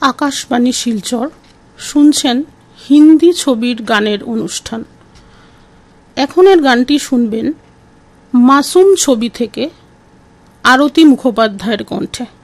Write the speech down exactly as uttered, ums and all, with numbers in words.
আকাশবাণী শিলচর শুনছেন হিন্দি ছবির গানের অনুষ্ঠান। এখনের গানটি শুনবেন মাসুম ছবি থেকে আরতি মুখোপাধ্যায়ের কণ্ঠে।